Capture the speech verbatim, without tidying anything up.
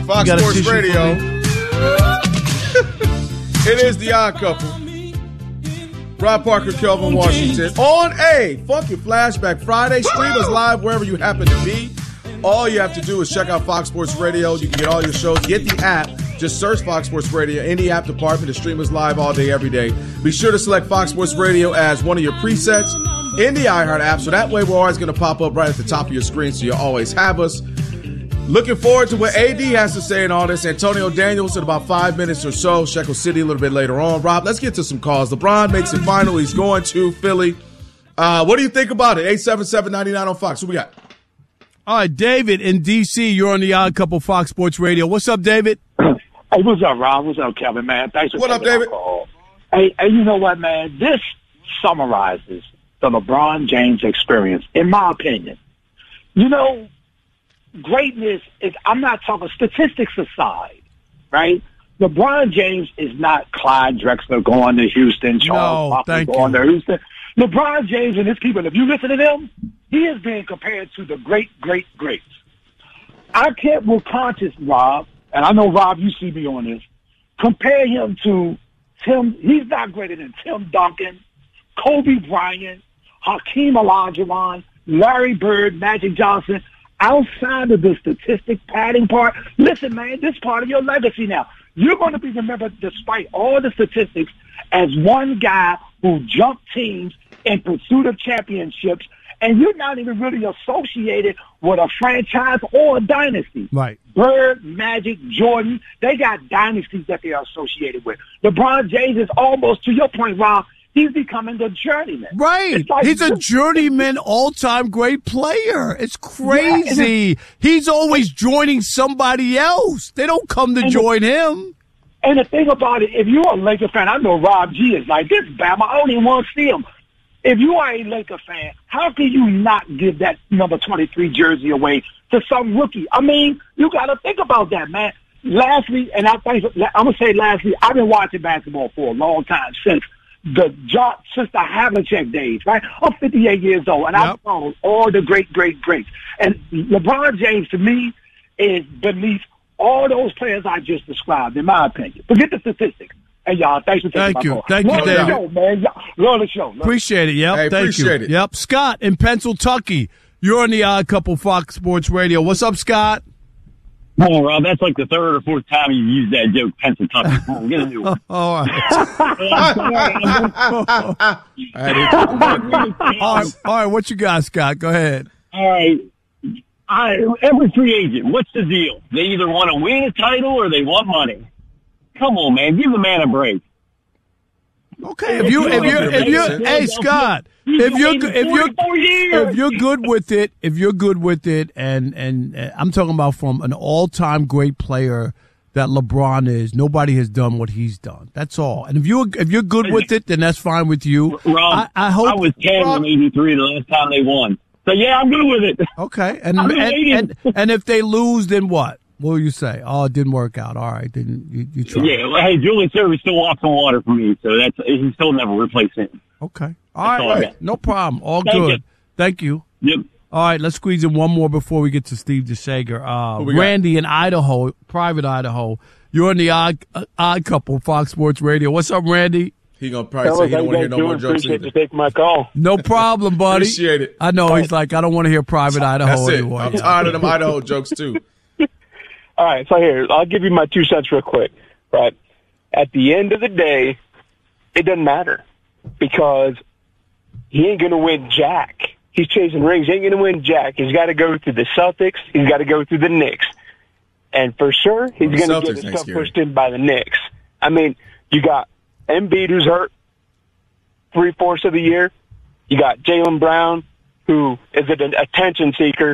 Fox Sports Radio. It is the Odd Couple. Rob Parker, Kelvin Washington. On a Funky Flashback Friday. Stream us live wherever you happen to be. All you have to do is check out Fox Sports Radio. You can get all your shows. Get the app. Just search Fox Sports Radio in the app department to stream us live all day, every day. Be sure to select Fox Sports Radio as one of your presets in the iHeart app, so that way we're always going to pop up right at the top of your screen, so you always have us. Looking forward to what A D has to say in all this. Antonio Daniels in about five minutes or so. Shekel City a little bit later on. Rob, let's get to some calls. LeBron makes it final. He's going to Philly. Uh, what do you think about it? eight seven seven, nine nine on Fox. Who we got? All right, David in D C, you're on the Odd Couple Fox Sports Radio. What's up, David? Hey, what's up, Rob? What's up, Kevin, man? Thanks for What up, David? Hey, hey, you know what, man? This summarizes the LeBron James experience, in my opinion. You know, greatness is, I'm not talking statistics aside, right? LeBron James is not Clyde Drexler going to Houston, Charles No, Barkley thank going you. to Houston. LeBron James and his people, if you listen to them, he is being compared to the great, great, greats. I can't will conscious, Rob, and I know, Rob, you see me on this, compare him to Tim. He's not greater than Tim Duncan, Kobe Bryant, Hakeem Olajuwon, Larry Bird, Magic Johnson. Outside of the statistic padding part, listen, man, this part of your legacy now. You're going to be remembered, despite all the statistics, as one guy who jumped teams in pursuit of championships, and you're not even really associated with a franchise or a dynasty. Right. Bird, Magic, Jordan, they got dynasties that they are associated with. LeBron James is almost, to your point, Rob, he's becoming the journeyman. Right. Like, He's a journeyman, all-time great player. It's crazy. Yeah, He's always joining somebody else. They don't come to and join the, him. And the thing about it, if you're a Laker fan, I know Rob G is like, this Bama, I don't even want to see him. If you are a Laker fan, how can you not give that number twenty-three jersey away to some rookie? I mean, you got to think about that, man. Lastly, and I think I'm gonna say lastly, I've been watching basketball for a long time since the John, since the Havlicek days, right? I'm fifty-eight years old, and yep. I've followed all the great, great, greats. And LeBron James, to me, is beneath all those players I just described, in my opinion. Forget the statistics. Hey, y'all, thanks for taking Thank my you. call. Thank Love you, the David. show, man. Y'all- Love the show. Love Appreciate it. Yep. Hey, Thank appreciate you. it. Yep. Scott in Pennsylvania. You're on the Odd Couple Fox Sports Radio. What's up, Scott? Come on, Rob. That's like the third or fourth time you've used that joke, Pennsylvania. Come on, get a new one. All right. all right. All right. What you got, Scott? Go ahead. All right. I, every free agent, what's the deal? They either want to win a title or they want money. Come on, man. Give the man a break. Okay, if you if you if you hey Scott, if you're if you're if you're good with it, if you're good with it, and and uh, I'm talking about from an all-time great player that LeBron is, nobody has done what he's done. That's all. And if you if you're good with it, then that's fine with you. Rob, I, I hope I was ten Rob, in eighty-three the last time they won. So yeah, I'm good with it. Okay, and and, and and if they lose, then what? What will you say? Oh, it didn't work out. All right, then you, you try. Yeah, well, hey, Julian Service still walks on water for me, so that's he still never replaced him. Okay, all right, all right. No problem. All Thank good. you. Thank you. Yep. All right, let's squeeze in one more before we get to Steve DeSager. Uh, Randy got? in Idaho, private Idaho. You're on the Odd, uh, Odd Couple, Fox Sports Radio. What's up, Randy? He gonna probably say he don't want to hear no more jokes Appreciate either. you taking my call. No problem, buddy. Appreciate it. I know. He's like, I don't want to hear private Idaho That's it. anymore. I'm tired of them Idaho jokes too. All right, so here, I'll give you my two cents real quick. Right. At the end of the day, it doesn't matter because he ain't going to win jack. He's chasing rings. He ain't going to win jack. He's got to go through the Celtics. He's got to go through the Knicks. And for sure, he's Well, going to get his stuff pushed in by the Knicks. I mean, you got Embiid, who's hurt three-fourths of the year. You got Jaylen Brown, who is an attention seeker.